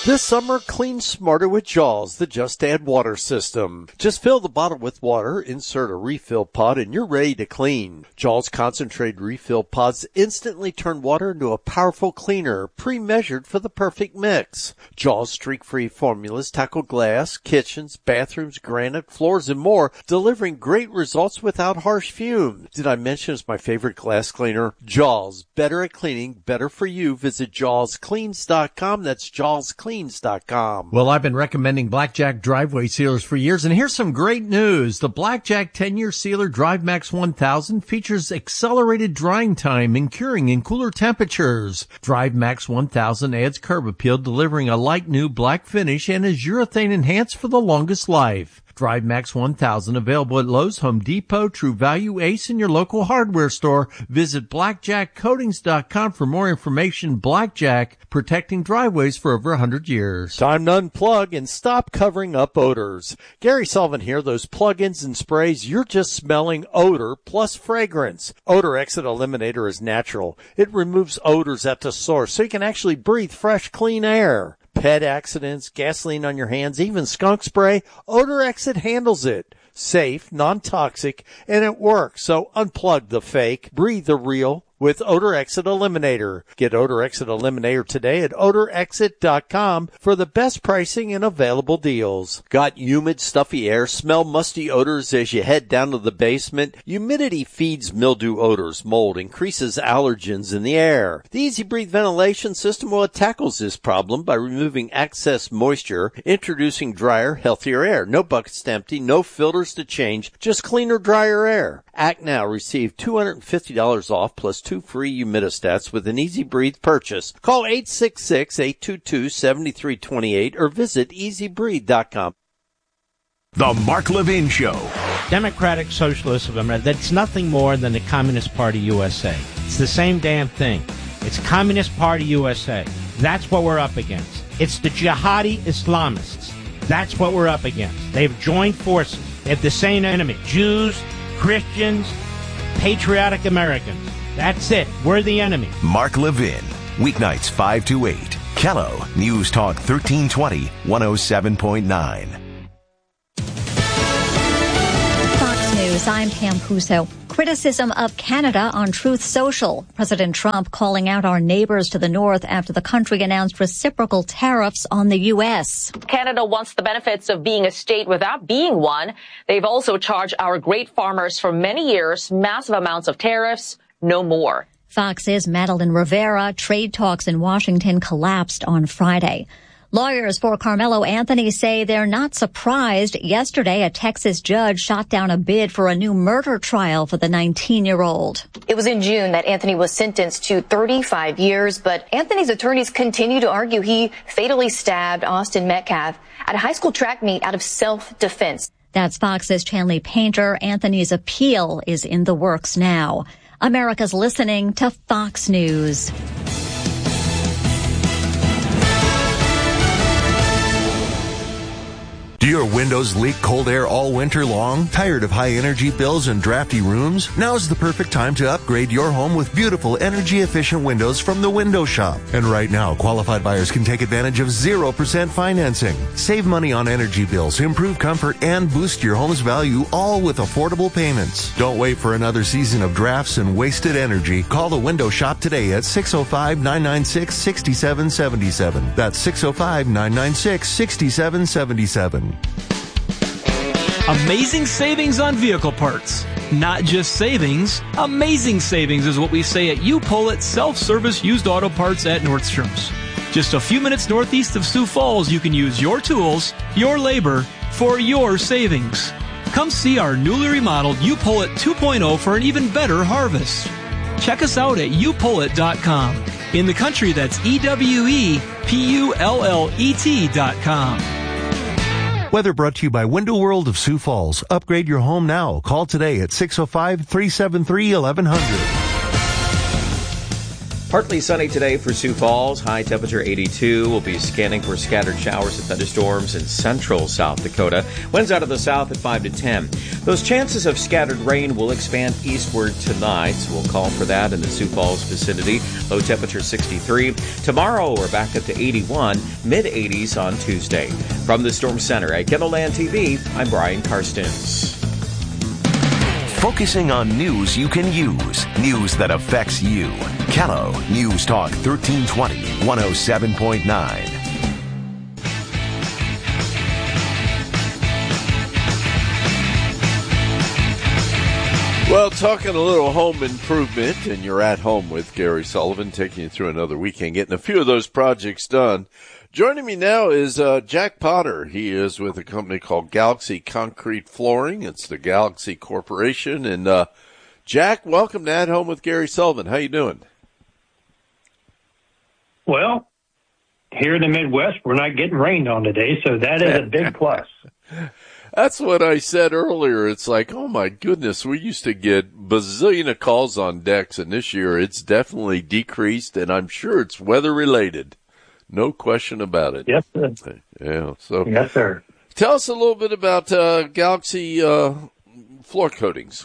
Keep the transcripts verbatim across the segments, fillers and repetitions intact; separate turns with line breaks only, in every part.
This summer, clean smarter with Jaws, the Just Add Water system. Just fill the bottle with water, insert a refill pod, and you're ready to clean. Jaws concentrated refill pods instantly turn water into a powerful cleaner, pre-measured for the perfect mix. Jaws streak-free formulas tackle glass, kitchens, bathrooms, granite, floors, and more, delivering great results without harsh fumes. Did I mention it's my favorite glass cleaner? Jaws, better at cleaning, better for you. Visit jaws cleans dot com. That's jaws cleans dot com.
Well, I've been recommending Blackjack driveway sealers for years, and here's some great news. The Blackjack ten-year sealer DriveMax one thousand features accelerated drying time and curing in cooler temperatures. DriveMax one thousand adds curb appeal, delivering a light new black finish, and is urethane enhanced for the longest life. DriveMax one thousand available at Lowe's, Home Depot, True Value, Ace, and your local hardware store. Visit blackjack coatings dot com for more information. Blackjack, protecting driveways for over one hundred years.
Time to unplug and stop covering up odors. Gary Sullivan here. Those plug-ins and sprays, you're just smelling odor plus fragrance. Odor Exit Eliminator is natural. It removes odors at the source so you can actually breathe fresh, clean air. Pet accidents, gasoline on your hands, even skunk spray, Odor Exit handles it. Safe, non-toxic, and it works. So unplug the fake, breathe the real with Odor Exit Eliminator. Get Odor Exit Eliminator today at odor exit dot com for the best pricing and available deals. Got humid, stuffy air, smell musty odors as you head down to the basement? Humidity feeds mildew odors, mold, increases allergens in the air. The Easy Breathe ventilation system, well, it tackles this problem by removing excess moisture, introducing drier, healthier air. No buckets to empty, no filters to change, just cleaner, drier air. Act now. Receive two hundred fifty dollars off plus two free humidistats with an Easy Breathe purchase. Call eight six six, eight two two, seven three two eight or visit easy breathe dot com.
The Mark Levin Show.
Democratic Socialists of America, that's nothing more than the Communist Party U S A. It's the same damn thing. It's Communist Party U S A. That's what we're up against. It's the jihadi Islamists. That's what we're up against. They've joined forces. They have the same enemy. Jews, Christians, patriotic Americans. That's it. We're the enemy.
Mark Levin. Weeknights five to eight. Kello News Talk thirteen twenty, one oh seven point nine.
Fox News, I'm Pam Puso. Criticism of Canada on Truth Social. President Trump calling out our neighbors to the north after the country announced reciprocal tariffs on the U S.
Canada wants the benefits of being a state without being one. They've also charged our great farmers for many years massive amounts of tariffs. No more.
Fox's Madeline Rivera. Trade talks in Washington collapsed on Friday. Lawyers for Carmelo Anthony say they're not surprised. Yesterday, a Texas judge shot down a bid for a new murder trial for the nineteen-year-old.
It was in June that Anthony was sentenced to thirty-five years, but Anthony's attorneys continue to argue he fatally stabbed Austin Metcalf at a high school track meet out of self-defense.
That's Fox's Chanley Painter. Anthony's appeal is in the works now. America's listening to Fox News.
Do your windows leak cold air all winter long? Tired of high energy bills and drafty rooms? Now's the perfect time to upgrade your home with beautiful energy efficient windows from the Window Shop. And right now, qualified buyers can take advantage of zero percent financing. Save money on energy bills, improve comfort, and boost your home's value, all with affordable payments. Don't wait for another season of drafts and wasted energy. Call the Window Shop today at six oh five, nine nine six, six seven seven seven. That's six oh five, nine nine six, six seven seven seven.
Amazing savings on vehicle parts. Not just savings, amazing savings is what we say at U-Pull at Self-Service Used Auto Parts at Nordstrom's. Just a few minutes northeast of Sioux Falls, you can use your tools, your labor, for your savings. Come see our newly remodeled U-Pull It two point oh for an even better harvest. Check us out at u pull it dot com. In the country, that's E W E P U L L E T dot com.
Weather brought to you by Window World of Sioux Falls. Upgrade your home now. Call today at six oh five, three seven three, eleven hundred.
Partly sunny today for Sioux Falls. High temperature eighty-two. We'll be scanning for scattered showers and thunderstorms in central South Dakota. Winds out of the south at five to ten. Those chances of scattered rain will expand eastward tonight, so we'll call for that in the Sioux Falls vicinity. Low temperature sixty-three. Tomorrow we're back up to eighty-one, mid-eighties on Tuesday. From the Storm Center at KENDLELAND T V, I'm Brian Karstens.
Focusing on news you can use. News that affects you. Kello News Talk thirteen twenty, one oh seven point nine.
Well, talking a little home improvement, and you're at home with Gary Sullivan, taking you through another weekend, getting a few of those projects done. Joining me now is uh, Jack Potter. He is with a company called Galaxy Concrete Flooring. It's the Galaxy Corporation. And uh, Jack, welcome to At Home with Gary Sullivan. How you doing?
Well, here in the Midwest, we're not getting rained on today, so that is a big plus.
That's what I said earlier. It's like, oh my goodness, we used to get bazillion of calls on decks, and this year it's definitely decreased, and I'm sure it's weather related. No question about it.
Yes, sir.
Yeah. So,
yes, sir.
Tell us a little bit about uh, Galaxy uh, floor coatings.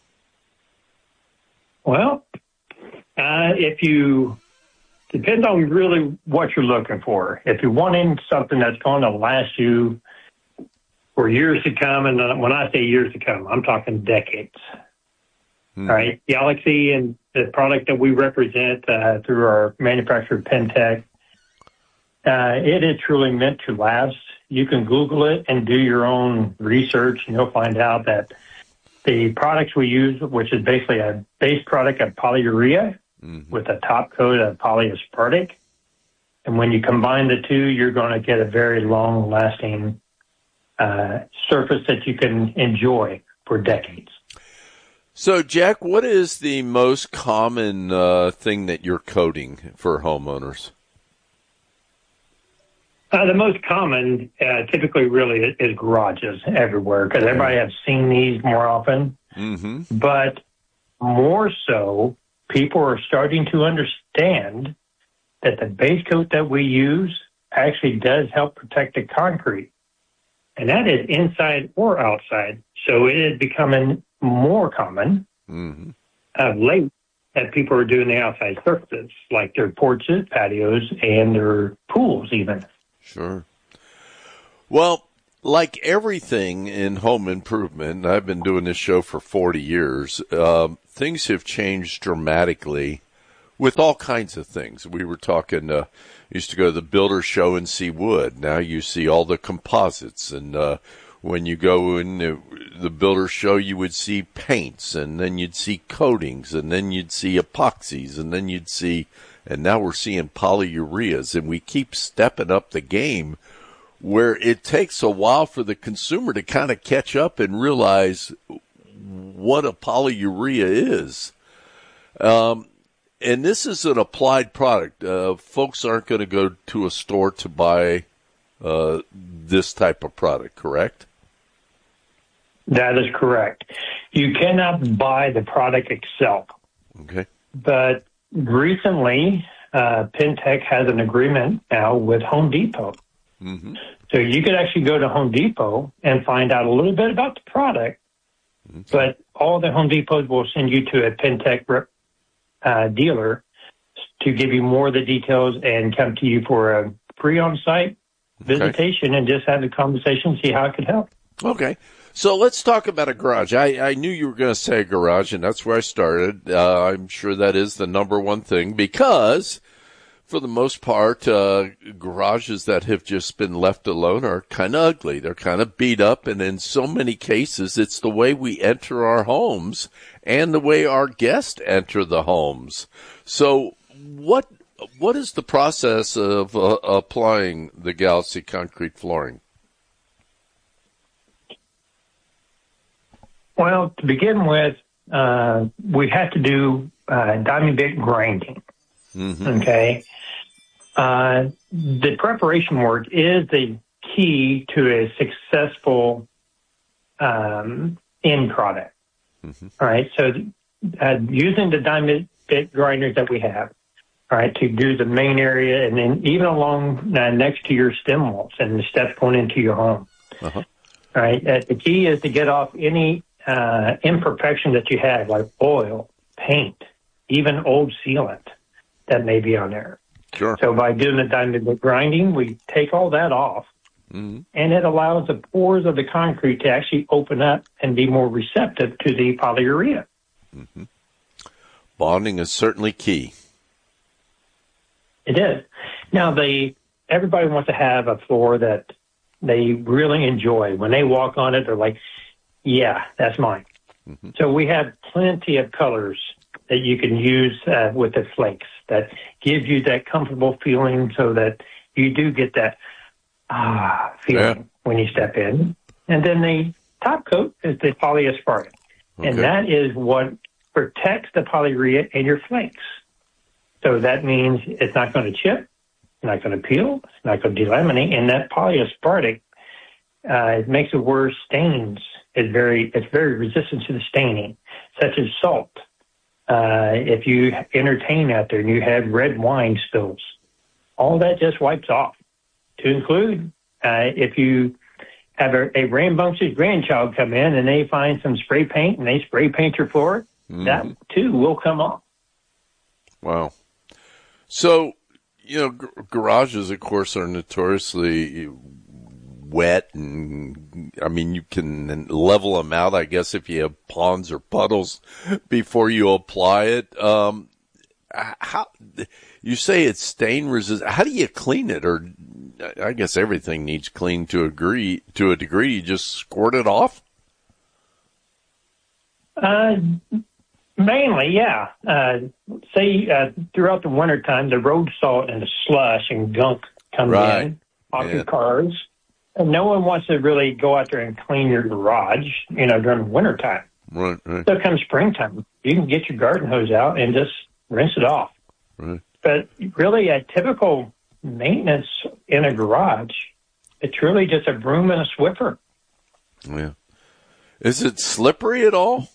Well, uh, if you depends on really what you're looking for. If you're wanting something that's going to last you for years to come, and when I say years to come, I'm talking decades. Hmm. All right, Galaxy and the product that we represent uh, through our manufacturer Pentec. Uh, it is truly meant to last. You can Google it and do your own research, and you'll find out that the products we use, which is basically a base product of polyurea mm-hmm. with a top coat of polyaspartic, and when you combine the two, you're going to get a very long-lasting uh, surface that you can enjoy for decades.
So, Jack, what is the most common uh, thing that you're coating for homeowners?
Uh, the most common, uh, typically, really, is, is garages everywhere because everybody has seen these more often. Mm-hmm. But more so, people are starting to understand that the base coat that we use actually does help protect the concrete, and that is inside or outside. So it is becoming more common mm-hmm. of late that people are doing the outside surfaces, like their porches, patios, and their pools, even.
Sure. Well, like everything in home improvement, I've been doing this show for forty years, um, things have changed dramatically with all kinds of things. We were talking, uh, used to go to the builder show and see wood. Now you see all the composites. And uh, when you go in the, the builder show, you would see paints, and then you'd see coatings, and then you'd see epoxies, and then you'd see... And now we're seeing polyureas, and we keep stepping up the game where it takes a while for the consumer to kind of catch up and realize what a polyurea is. Um, and this is an applied product. Uh, folks aren't going to go to a store to buy uh, this type of product, correct?
That is correct. You cannot buy the product itself.
Okay.
But recently, uh, Pentec has an agreement now with Home Depot. Mm-hmm. So you could actually go to Home Depot and find out a little bit about the product, okay. But all the Home Depots will send you to a Pentec uh, dealer to give you more of the details and come to you for a free on-site visitation okay. and just have a conversation, see how it could help.
Okay. So let's talk about a garage. I, I knew you were going to say garage, and that's where I started. Uh, I'm sure that is the number one thing because, for the most part, uh, garages that have just been left alone are kind of ugly. They're kind of beat up, and in so many cases, it's the way we enter our homes and the way our guests enter the homes. So what what is the process of uh, applying the Galaxy Concrete Flooring?
Well, to begin with, uh, we have to do uh, diamond bit grinding. Mm-hmm. Okay. Uh, the preparation work is the key to a successful um, end product. Mm-hmm. All right. So uh, using the diamond bit grinders that we have, right, to do the main area, and then even along uh, next to your stem walls and the steps going into your home.
Uh-huh.
All right, uh, the key is to get off any uh, imperfection that you have, like oil, paint, even old sealant that may be on there.
Sure.
So by doing the dynamic grinding, we take all that off, mm-hmm. and it allows the pores of the concrete to actually open up and be more receptive to the polyurea.
Mm-hmm. Bonding is certainly key.
It is. Now, the everybody wants to have a floor that they really enjoy. When they walk on it, they're like, yeah, that's mine. Mm-hmm. So we have plenty of colors that you can use uh, with the flakes that gives you that comfortable feeling so that you do get that ah feeling yeah. when you step in. And then the top coat is the polyaspartic. Okay. And that is what protects the polyurea in your flakes. So that means it's not going to chip, it's not going to peel, it's not going to delaminate, and that polyaspartic uh, it makes it worse. Stains is very it's very resistant to the staining, such as salt. Uh, if you entertain out there and you have red wine spills, all that just wipes off. To include, uh, if you have a, a rambunctious grandchild come in and they find some spray paint and they spray paint your floor, mm-hmm. that too will come off.
Wow. So, you know, g- garages, of course, are notoriously wet, and I mean, you can level them out, I guess, if you have ponds or puddles before you apply it. Um, how you say it's stain resistant? How do you clean it? Or I guess everything needs cleaned to a degree. To a degree, you just squirt it off.
Uh. Mainly, yeah. Uh, say uh, throughout the wintertime, the road salt and the slush and gunk comes
right.
in off
yeah.
your cars. And no one wants to really go out there and clean your garage, you know, during the wintertime.
Right, right.
So come springtime, you can get your garden hose out and just rinse it off.
Right.
But really, a typical maintenance in a garage, it's really just a broom and a Swiffer.
Yeah. Is it slippery at all?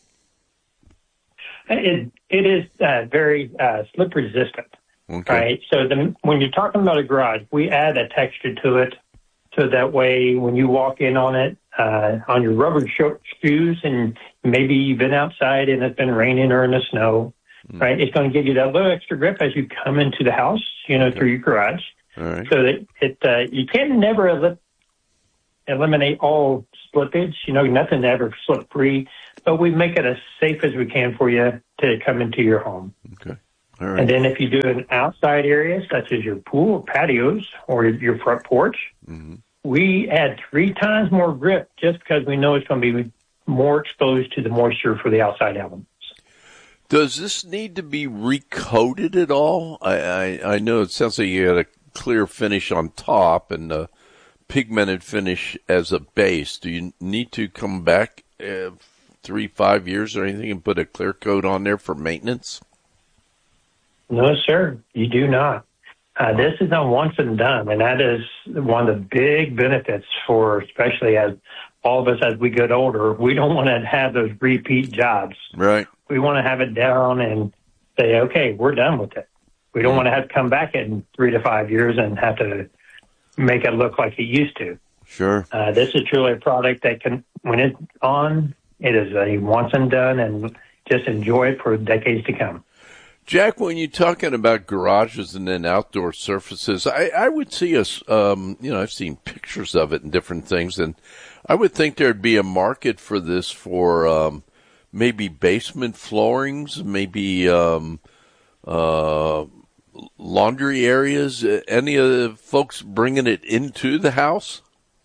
It it is uh, very uh, slip resistant,
okay.
right? So the, when you're talking about a garage, we add a texture to it, so that way when you walk in on it uh, on your rubber shoes, and maybe you've been outside and it's been raining or in the snow, mm. right? It's going to give you that little extra grip as you come into the house, you know, okay. through your garage,
all right.
so that it uh, you can never el- eliminate all slippage. You know, nothing ever slip free. But we make it as safe as we can for you to come into your home.
Okay. All right.
And then if you do an outside area, such as your pool or patios or your front porch, mm-hmm. we add three times more grip just because we know it's going to be more exposed to the moisture for the outside elements.
Does this need to be recoated at all? I, I, I know it sounds like you had a clear finish on top and a pigmented finish as a base. Do you need to come back uh, three, five years or anything and put a clear coat on there for maintenance?
No, sir, you do not. Uh, this is a once and done, and that is one of the big benefits for, especially as all of us as we get older, we don't want to have those repeat jobs.
Right.
We want to have it down and say, okay, we're done with it. We don't want to have to come back in three to five years and have to make it look like it used to.
Sure.
Uh, this is truly a product that can, when it's on, it is a once and done, and just enjoy it for decades to come.
Jack, when you're talking about garages and then outdoor surfaces, I, I would see us, um, you know, I've seen pictures of it and different things, and I would think there'd be a market for this for um, maybe basement floorings, maybe um, uh, laundry areas. Any of the folks bringing it into the house?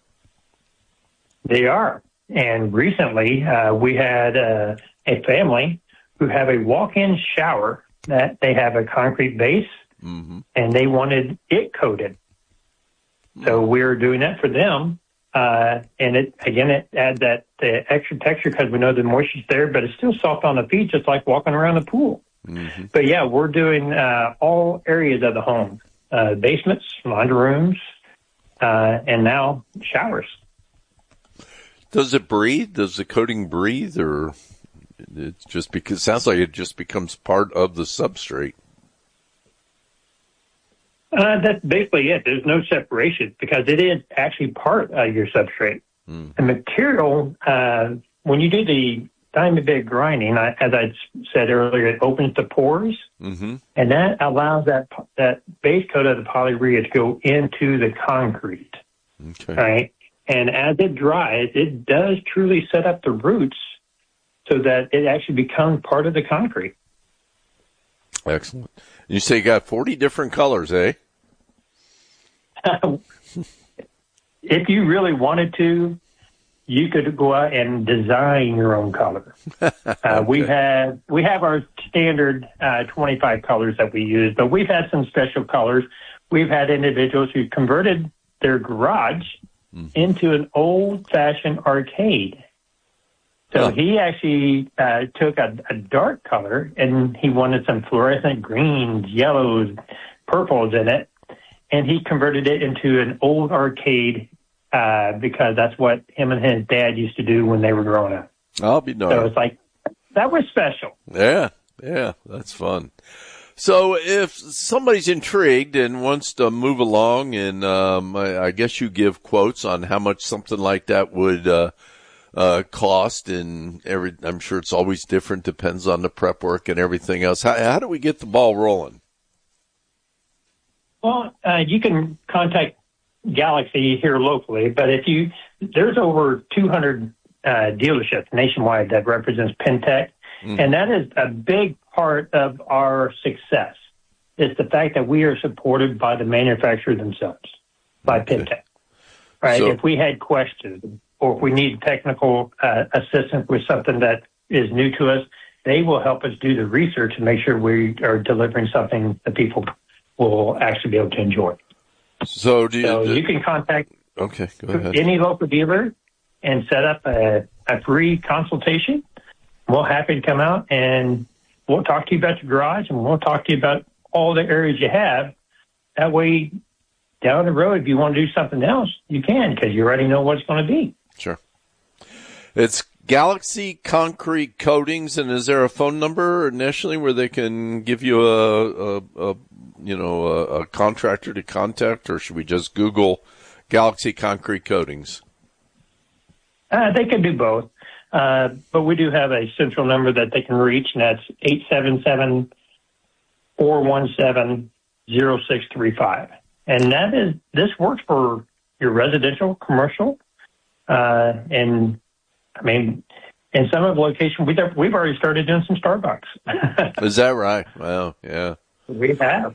They are. And recently, uh, we had uh, a family who have a walk-in shower that they have a concrete base, mm-hmm. and they wanted it coated. Mm-hmm. So we're doing that for them. Uh, and it again, it adds that uh, extra texture because we know the moisture's there, but it's still soft on the feet, just like walking around the pool. Mm-hmm. But yeah, we're doing uh, all areas of the home, uh, basements, laundry rooms, uh, and now showers.
Does it breathe? Does the coating breathe, or it's just because it sounds like it just becomes part of the substrate?
Uh, that's basically it. There's no separation because it is actually part of your substrate. Mm. The material, uh, when you do the diamond bed grinding, I, as I said earlier, it opens the pores, mm-hmm. and that allows that that base coat of the polyurea to go into the concrete. Okay. Right? And as it dries, it does truly set up the roots so that it actually becomes part of the concrete.
Excellent. You say you got forty different colors, eh?
If you really wanted to, you could go out and design your own color. uh, okay. We have we have our standard uh, twenty-five colors that we use, but we've had some special colors. We've had individuals who converted their garage mm-hmm. into an old-fashioned arcade. So oh. he actually uh, took a, a dark color, and he wanted some fluorescent greens, yellows, purples in it, and he converted it into an old arcade uh, because that's what him and his dad used to do when they were growing up.
I'll be darned.
So it's like, that was special.
Yeah, yeah, that's fun. So if somebody's intrigued and wants to move along, and um, I, I guess you give quotes on how much something like that would uh, uh, cost, and every I'm sure it's always different, depends on the prep work and everything else. How, how do we get the ball rolling?
Well, uh, you can contact Galaxy here locally, but if you there's over two hundred uh, dealerships nationwide that represents Pentec, mm. and that is a big part of our success. It's the fact that we are supported by the manufacturer themselves, by okay. Pentec. Right? So, if we had questions or if we need technical uh, assistance with something that is new to us, they will help us do the research and make sure we are delivering something that people will actually be able to enjoy.
So, do you,
so
do,
you can contact
okay, go ahead.
any local dealer and set up a, a free consultation. We're happy to come out and we'll talk to you about your garage and we'll talk to you about all the areas you have. That way, down the road, if you want to do something else, you can because you already know what it's going to be.
Sure. It's Galaxy Concrete Coatings, and is there a phone number initially where they can give you a, a, a you know, a, a contractor to contact, or should we just Google Galaxy Concrete Coatings?
Uh, they can do both, uh, but we do have a central number that they can reach, and that's eight seven seven, four one seven, zero six three five. And that is, this works for your residential, commercial, uh, and I mean, in some of the locations, we've, we've already started doing some Starbucks.
Is that right? Well, yeah.
We have.